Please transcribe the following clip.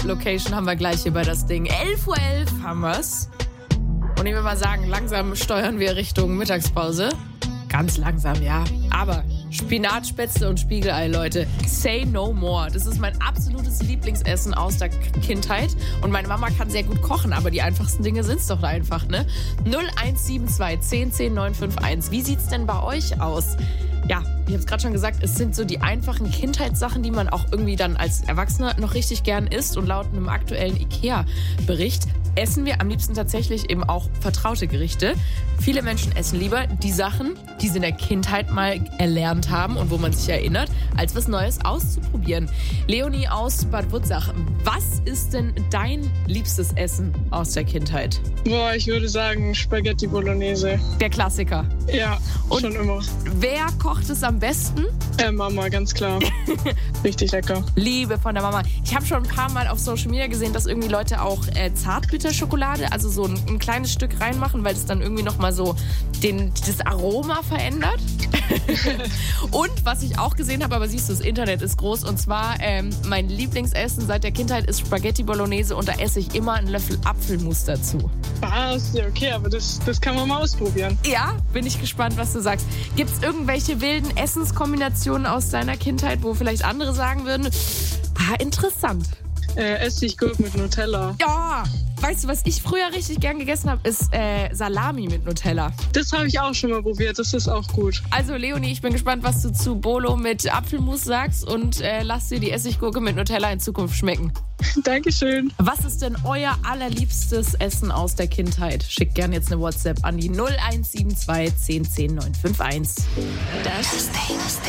Location haben wir gleich hier bei das Ding. 11:11 Uhr haben wir's. Und ich will mal sagen, langsam steuern wir Richtung Mittagspause. Ganz langsam, ja. Aber Spinat, Spätzle und Spiegelei, Leute. Say no more. Das ist mein absolutes Lieblingsessen aus der Kindheit. Und meine Mama kann sehr gut kochen, aber die einfachsten Dinge sind's doch einfach, ne? 0172 10 10 951. Wie sieht's denn bei euch aus? Ja, ich habe es gerade schon gesagt, es sind so die einfachen Kindheitssachen, die man auch irgendwie dann als Erwachsener noch richtig gern isst. Und laut einem aktuellen IKEA-Bericht essen wir am liebsten tatsächlich eben auch vertraute Gerichte. Viele Menschen essen lieber die Sachen, die sie in der Kindheit mal erlernt haben und wo man sich erinnert, als was Neues auszuprobieren. Leonie aus Bad Wutzach, was ist denn dein liebstes Essen aus der Kindheit? Boah, ich würde sagen Spaghetti Bolognese. Der Klassiker. Ja, und schon immer. Wer kocht es am besten? Mama, ganz klar. Richtig lecker. Liebe von der Mama. Ich habe schon ein paar Mal auf Social Media gesehen, dass irgendwie Leute auch Zartbitterschokolade, also so ein kleines Stück reinmachen, weil es dann irgendwie nochmal so das Aroma verändert. Und was ich auch gesehen habe, aber siehst du, das Internet ist groß, und zwar mein Lieblingsessen seit der Kindheit ist Spaghetti Bolognese und da esse ich immer einen Löffel Apfelmus dazu. Was? Ja, okay, aber das kann man mal ausprobieren. Ja, bin ich gespannt, was du sagst. Gibt es irgendwelche wilden Essenskombinationen aus deiner Kindheit, wo vielleicht andere sagen würden, interessant. Essiggurke mit Nutella. Ja, weißt du, was ich früher richtig gern gegessen habe, ist Salami mit Nutella. Das habe ich auch schon mal probiert, das ist auch gut. Also Leonie, ich bin gespannt, was du zu Bolo mit Apfelmus sagst und lass dir die Essiggurke mit Nutella in Zukunft schmecken. Dankeschön. Was ist denn euer allerliebstes Essen aus der Kindheit? Schickt gerne jetzt eine WhatsApp an die 0172 10 10 951. Das